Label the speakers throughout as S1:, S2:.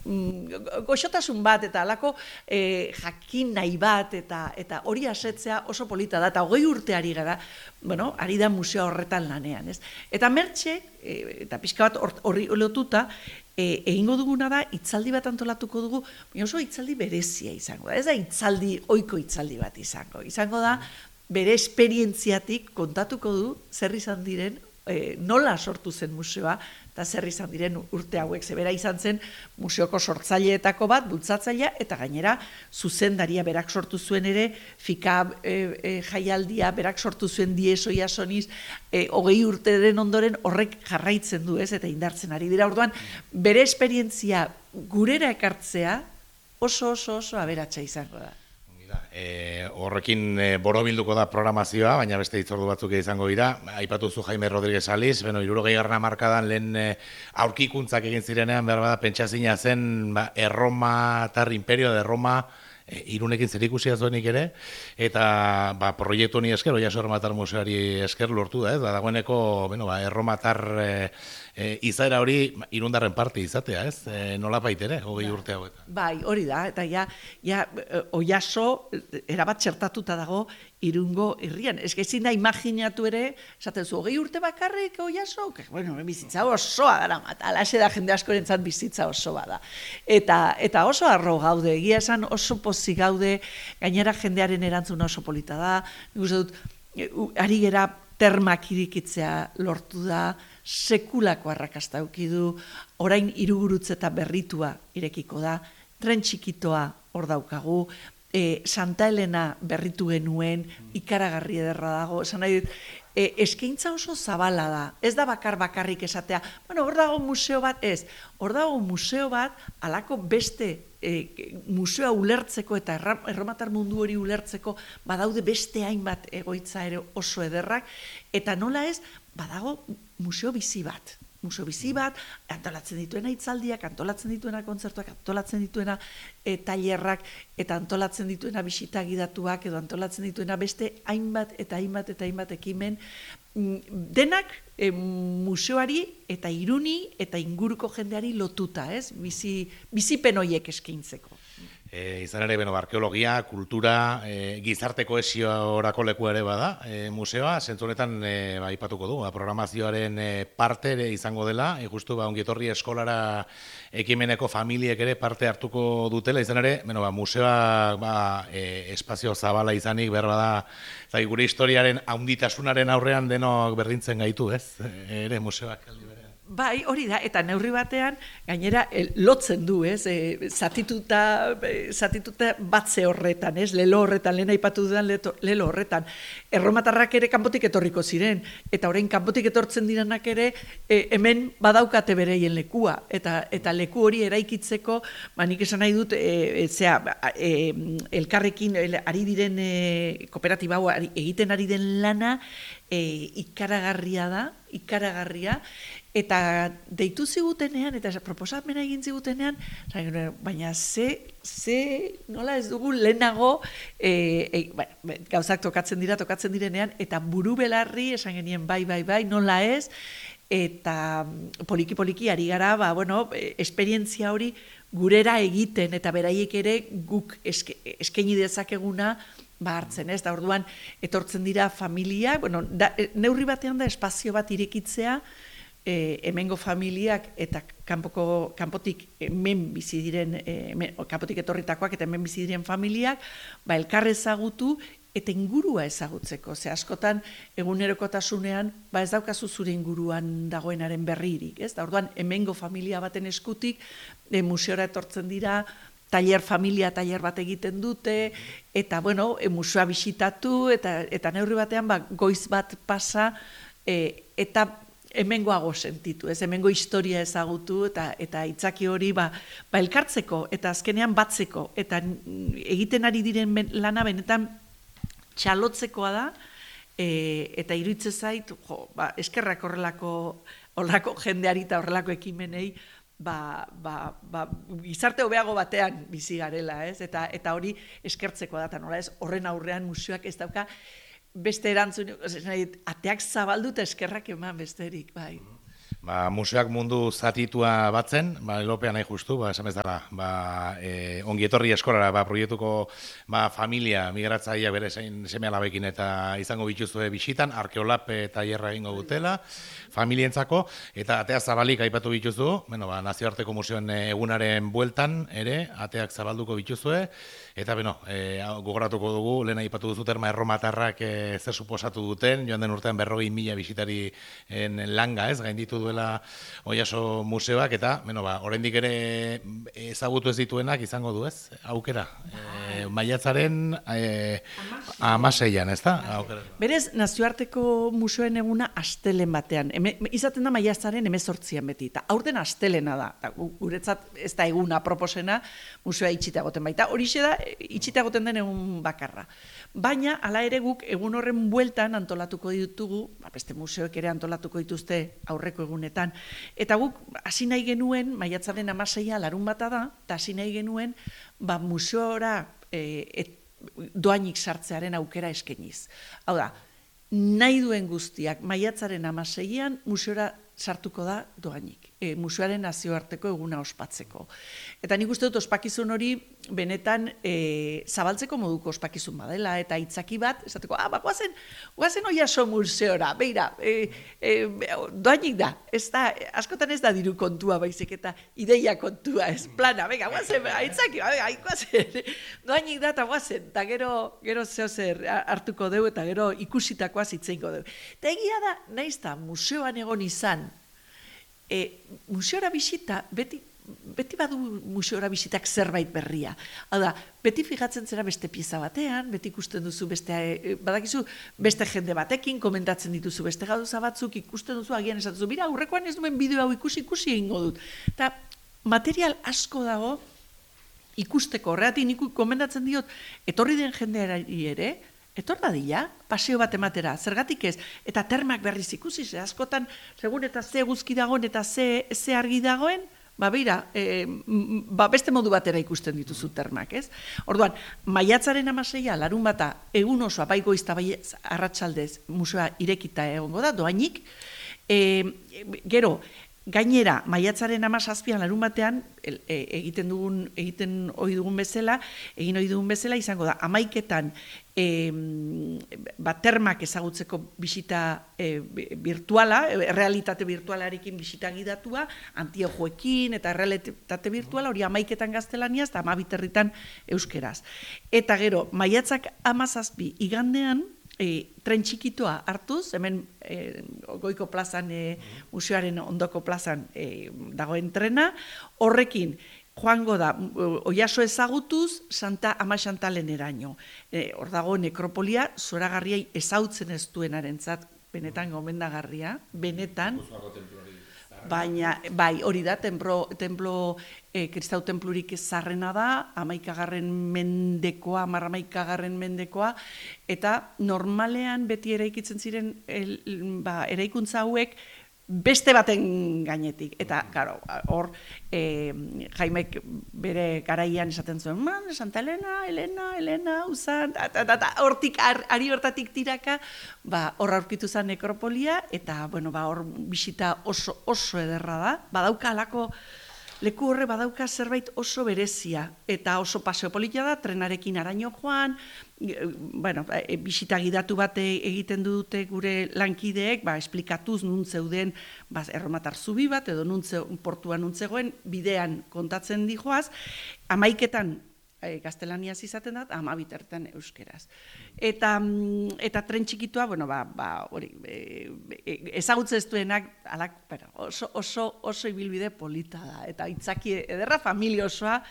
S1: goxotasun bat eta halako jakin nahi bat eta hori asetzea oso polita da, eta 20 urte ari gara, ari da museo horretan lanean, ez? Eta Mertxe, eta pixka bat horri lotuta, egingo duguna da, hitzaldi bat antolatuko dugu, oso hitzaldi berezia izango da, ez da ohiko hitzaldi bat izango da, bere esperientziatik kontatuko du zer izan diren, nola sortu zen museoa, eta zer izan diren urte hauek, zebera izan zen museoko sortzaileetako bat, bultzatzailea, eta gainera zuzendaria berak sortu zuen ere, fika jaialdia berak sortu zuen diesoia soniz, 20 urteren ondoren horrek jarraitzen du, ez, eta indartzen ari dira. Orduan, bere esperientzia gurera ekartzea oso aberatsa izango da.
S2: Horrekin borobilduko da programazioa, baina beste hitzordu batzuk izango dira. Aipatu zu Jaime Rodríguez Aliz, 60. hamarkadan lehen aurkikuntzak egin zirenean, behar bada, pentsazina zen Erromatar Imperio de Roma Irunekin zerikusia zuenik ere, eta proiektu honi esker, Oiartzun Erromatar Museoari esker lortu da, ez? Dagoeneko, Erromatar izaera hori Irundarren parte izatea, ez? Nolapait ere, 20 urte hauetan.
S1: Bai, hori da, eta ja Oiartzun erabat txertatuta dago Irungo herrian. Ez ezin da imaginatu ere, esaten zu, 20 urte bakarrik Oiartzun, bizitza osoa gara mat, alaxe da jende askorentzat bizitza osoa da. Eta oso arro gaude, egia esan oso pozik gaude, gainera jendearen erantzuna oso polita da, nik uste dut, ari gera termak irikitzea lortu da, sekulako arrakasta eduki du, orain Hirugurutze eta Berritua irekiko da, tren txikitoa hor daukagu, Santa Elena berritu genuen, ikaragarri ederra dago, esan nahi dut, eskaintza oso zabala da, ez da bakarrik esatea, hor dago museo bat, ez, hor dago museo bat, alako beste museoa ulertzeko eta erromatar mundu hori ulertzeko, badaude beste hainbat egoitza ere oso ederrak, eta nola ez, badago museo bizi bat, antolatzen dituena hitzaldiak, antolatzen dituena kontzertuak, antolatzen dituena tailerrak, eta antolatzen dituena bisita gidatuak, edo antolatzen dituena beste hainbat ekimen, denak museoari eta Iruni eta inguruko jendeari lotuta, ez? Bizipen horiek eskaintzeko.
S2: Izan ere, arkeologia, kultura, gizarte kohesiorako leku ere bada, museoa, zentzu honetan aipatuko du, programazioaren parte izango dela, justu ongietorri eskolara ekimeneko familiek ere parte hartuko dutela, izan ere, museoa espazio zabala izanik, behar bada, gure historiaren haunditasunaren aurrean denok berdintzen gaitu, ez? Ere museoak aldi berean.
S1: Bai, hori da, eta neurri batean, gainera, lotzen du, ez, zatituta batze horretan, ez, lelo horretan, lehen aipatu dudan lelo horretan. Erromatarrak ere kanpotik etorriko ziren, eta orain kanpotik etortzen direnak ere, hemen badaukate bereien lekua, eta leku hori eraikitzeko, nik esan nahi dut, elkarrekin ari diren kooperatiba egiten ari den lana, ikaragarria, eta deitu zigutenean, eta proposamena egin zigutenean, baina nola ez dugu lehenago, gauzak tokatzen direnean, eta buru belarri, esan genien bai, nola ez, eta poliki ari gara, esperientzia hori gurera egiten, eta beraiek ere guk eskaini dezakeguna, hartzen, ez, da orduan etortzen dira familia, neurri batean da espazio bat irekitzea, hemengo familiak eta kanpotik hemen bizi diren, kanpotik etorritakoak eta hemen bizi diren familiak, elkar ezagutu eta ingurua ezagutzeko. Ze askotan egunerokotasunean ez daukazu zure inguruan dagoenaren berririk, ez? Da orduan hemengo familia baten eskutik museora etortzen dira, familia tailer bat egiten dute, eta museoa bisitatu, eta neurri batean goiz bat pasa, eta hemengoago sentitu, ez, hemengo historia ezagutu, eta itzaki hori elkartzeko, eta azkenean batzeko, eta egiten ari diren lana benetan txalotzekoa da, eta iruditzen zait, eskerrak horrelako jendeari eta horrelako ekimenei, gizarte hobeago batean bizi garela, ez, eta hori eskertzekoa da, eta nola ez, horren aurrean museoak ez dauka, beste erantzun, ateak zabaldu eta eskerrak eman besterik, bai.
S2: Museoak mundu zatitua batzen, Elopean nahi justu, esan bezala, ongi etorri eskorara, proiektuko familia migratzaileak bere seme alabekin eta izango bituzue bisitan, arkeolap tailerra egingo dutela, familientzako, eta ateak zabalik aipatu bituzu, nazioarteko museoen egunaren bueltan ere, ateak zabalduko bituzue, eta gogoratuko dugu, lehen aipatu duzu terma erromatarrak zer suposatu duten, joan den urtean 40.000 bisitari langa, gainditu duela Oiaso museoak, eta oraindik ere ezagutu ez dituenak izango du, ez? Aukera. Maiatzaren 16an, ez da?
S1: Berez, nazioarteko museoen eguna astelen batean. Izaten da maiatzaren 18an beti, eta aurten astelena da. Guretzat ez da eguna proposena, museoa itxita egoten baita. Horixe da, itxita egoten den egun bakarra. Baina, hala ere guk, egun horren bueltan antolatuko ditugu, beste museoek ere antolatuko dituzte aurreko egunetan, eta guk hasi nahi genuen, maiatzaren 16a larun bata da, eta hasi nahi genuen, museora doainik sartzearen aukera eskeniz. Hau da, nahi duen guztiak, maiatzaren 16an museora sartuko da doainik, museoaren nazioarteko eguna ospatzeko. Eta nik uste dut ospakizun hori benetan zabaltzeko moduko ospakizun badela, eta itzaki bat, esateko, guazen Oiaso museora, beira, doainik da, askotan ez da diru kontua baizik, eta ideia kontua, ez plana, venga, guazen, itzaki, guazen, doainik da, eta guazen, eta gero zehozer hartuko dugu, eta gero ikusitakoaz itzeingo dugu. Eta egia da, nahiz da, museoan egon izan, museora bisita, beti badu museora bisitak zerbait berria. Hau da, beti fijatzen zera beste pieza batean, beti ikusten duzu badakizu beste jende batekin, komentatzen dituzu beste gauza batzuk, ikusten duzu, agian esatuzu, bira, aurrekoan ez duen bideo hau ikusi egingo dut. Eta material asko dago ikusteko, horregatik nik komentatzen diot, etorri den jendeari ere, etor dadila, paseo bat ematera, zergatik ez, eta termak berriz ikusi, askotan, segun eta ze guzki dagoen eta ze argi dagoen, beira, beste modu batera ikusten dituzu termak, ez? Orduan, maiatzaren 16a, larun bata, egun osoa, bai goizta, bai arratsaldez, museoa irekita egongo da, doainik, gero, gainera, maiatzaren 17an larun batean, egin ohi dugun bezala, izango da, 11etan termak ezagutzeko bisita virtuala, realitate virtualarekin bisita gidatua, antiojoekin eta realitate virtuala, hori 11etan gaztelaniaz eta 12etan euskeraz. Eta gero, maiatzak 17 igandean, tren txikitoa hartuz, hemen goiko plazan, museoaren ondoko plazan dagoen trena, horrekin joango da, Oiaso ezagutuz, Ama Xantaleneraino. Hor dago nekropolia, zoragarriai ezautzen ez duenarentzat, benetan gomendagarria, benetan, baina, bai, hori da, templo kristau tenplurik zarrena da, 11. mendekoa, 11. mendekoa, eta normalean beti eraikitzen ziren eraikuntza hauek beste baten gainetik. Eta, karo, hor, Jaimek bere garaian esaten zuen, Santa Elena, Usan, hortik, ari hortatik tiraka, hor aurkitu zen nekropolia, eta, hor bisita oso ederra da, badauka alako, leku horre badauka zerbait oso berezia, eta oso paseo polita da, trenarekin araño joan, bisita gidatu bat egiten dute gure lankideek, esplikatuz nun zeuden erromatar zubi bat, edo portuan nuntzegoen, bidean kontatzen dijoaz, 11etan gaztelaniaz izaten da, 12etan euskeraz. Eta tren txikitoa, hori, ezagutze ez duenak, oso ibilbide polita da, eta itzaki ederra familia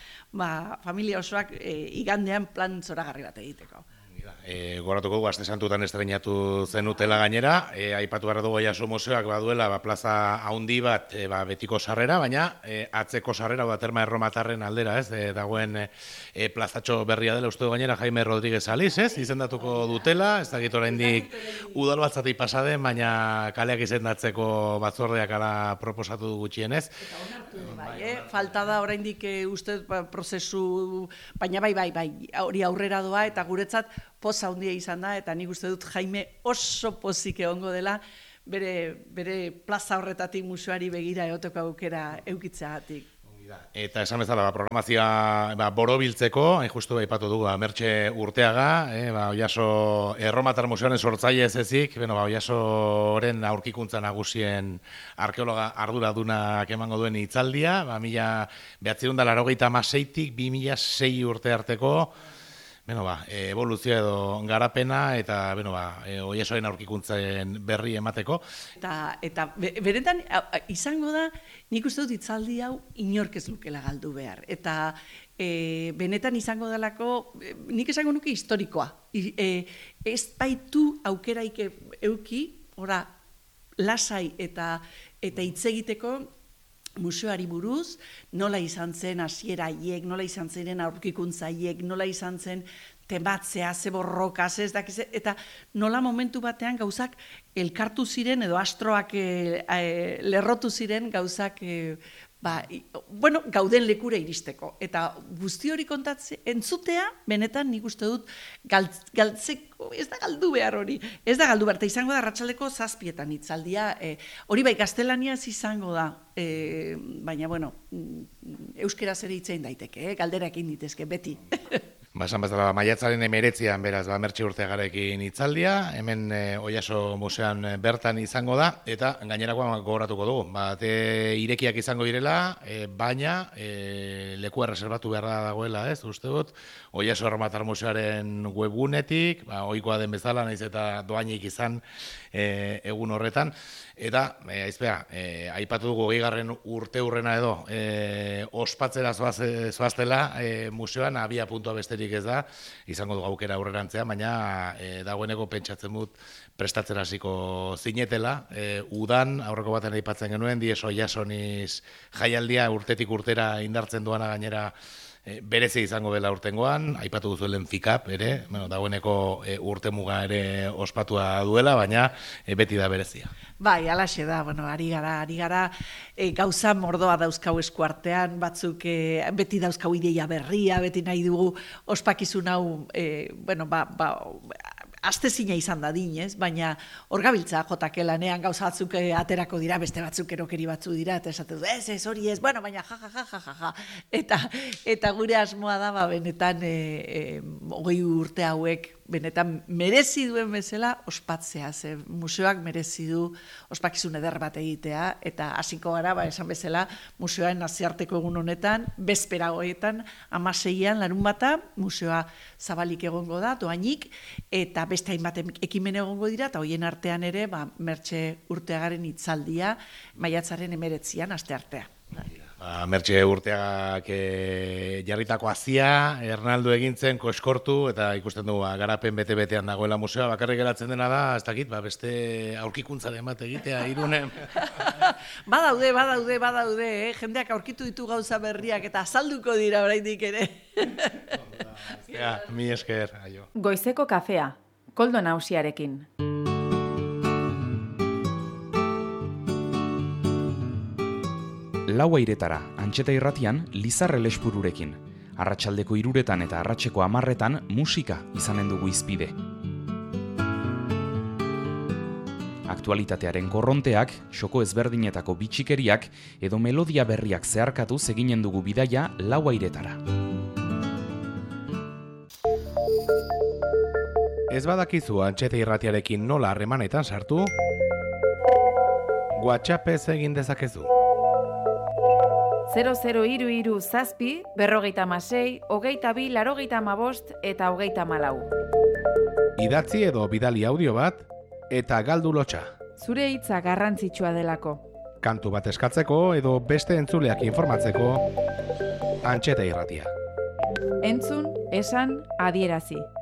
S1: osoak igandean plan zoragarri bat egiteko.
S2: Goratuko dugu, aste santutan estrenatu zenutela gainera, aipatu behar dugu Oiaso museoak baduela plaza haundi bat betiko sarrera, baina atzeko sarrera terma erromatarren aldera, ez, dagoen plazatxo berria dela uste du gainera Jaime Rodríguez Aliz, ez, izendatuko dutela, ez dakit oraindik udal batzatik pasaden, baina kaleak izendatzeko batzordeak ala proposatu du gutxienez.
S1: Eta onartu, falta da oraindik uste prozesu, baina bai, hori aurrera doa, eta guretzat poza handia izan da, eta nik uste dut Jaime oso pozik egongo dela, bere plaza horretatik museoari begira egoteko aukera eukitzeagatik.
S2: Eta esan bezala, programazioa borobiltzeko, justu aipatu dugu, Mertxe Urteaga, Oiaso Erromatar Museoaren sortzaile ez ezik, Oiasoren aurkikuntza nagusien arkeologa arduradunak emango duen hitzaldia, 1986tik 2006 urte arteko, evoluzio edo garapena eta Oiasoren aurkikuntzen berri emateko.
S1: Eta beretan izango da, nik uste dut hitzaldi hau inork ez lukela galdu behar. Eta benetan izango delako, nik esango nuke historikoa. Ez baitu aukeraik euki, lasai eta hitz egiteko, museoari buruz, nola izan zen hasiera haiek, nola izan ziren aurkikuntza haiek, nola izan zen tematzea, ze borroka, eta nola momentu batean gauzak elkartu ziren edo astroak lerrotu ziren gauzak gauden lekura iristeko. Eta guzti hori kontatzen, entzutea, benetan nik uste dut galtzeko, ez da galdu behar hori. Ez da galdu behar, eta izango da arratsaldeko 7etan hitzaldia. Hori bai, gaztelaniaz izango da, baina, euskeraz ere hitz egin daiteke, galderak egin ditezke, beti.
S2: Esan bezala, maiatzaren 19an, beraz, Mertxe Urteagarekin hitzaldia, hemen Oiaso Museoan bertan izango da, eta gainerakoan gogoratuko dugu. Irekiak izango direla, baina lekua reservatu behar dagoela, ez, uste dut, Oiaso Erromatar Museoaren webgunetik, ohikoa den bezala, naiz eta doainik izan egun horretan, eta, aipatu dugu 20. urte hurrena edo, ospatzera zoaztela museoan, abia puntua besterik ez da, izango dugu aukera aurrerantzea, baina dagoeneko pentsatzen dut prestatzen hasiko zinetela, udan, aurreko baten aipatzen genuen, Dies Oiasoniz jaialdia urtetik urtera indartzen duana gainera berezi izango dela urtengoan, aipatu duzuelen FICAP ere, dagoeneko urte muga ere ospatua duela, baina beti da berezia.
S1: Bai, alaxe da, ari gara, gauza mordoa dauzkau eskuartean, batzuk beti dauzkau ideia berria, beti nahi dugu ospakizun hau, astezina izan da dinez, baina hor gabiltza jotake lanean gauza batzuk aterako dira, beste batzuk erokeri batzu dira, eta esatu du, ez, hori ez, baina ja. Eta gure asmoa da, benetan 20 urte hauek, benetan merezi duen bezala ospatzea, ze museoak merezi du ospakizun eder bat egitea, eta hasiko gara, esan bezala, museoaren nazioarteko egun honetan, bezpera goetan, 16an larunbata, museoa zabalik egongo da, doainik, eta beste hainbat ekimen egongo dira, eta hoien artean ere, Mertxe Urteagaren hitzaldia, maiatzaren 19an, asteartea.
S2: Mertxe Urteagak jarritako hazia, Ernaldu egintzen, koskortu, eta ikusten dugu garapen bete-betean dagoela museoa, bakarrik geratzen dena da, ez dakit, beste aurkikuntzaren bat egitea, Irunen.
S1: Badaude, jendeak aurkitu ditu gauza berriak, eta azalduko dira oraindik ere.
S2: Mi esker, aio.
S3: Goizeko kafea, Koldo Nausiarekin.
S4: Laua iretara, Antxeta Irratian, Lizar Elespururekin. Arratsaldeko 3etan eta arratseko 10etan musika izanen dugu izpide. Aktualitatearen korronteak, xoko ezberdinetako bitxikeriak edo melodia berriak zeharkatuz eginen dugu bidaia Laua iretara.
S2: Ez badakizu Antxeta Irratiarekin nola harremanetan sartu, WhatsAppez egin dezakezu.
S3: 0033 zazpi, 56, 22, 85 eta 34.
S2: Idatzi edo bidali audio bat, eta galdu lotxa.
S3: Zure hitza garrantzitsua delako.
S2: Kantu bat eskatzeko edo beste entzuleak informatzeko, Antxeta Irratia.
S3: Entzun, esan, adierazi.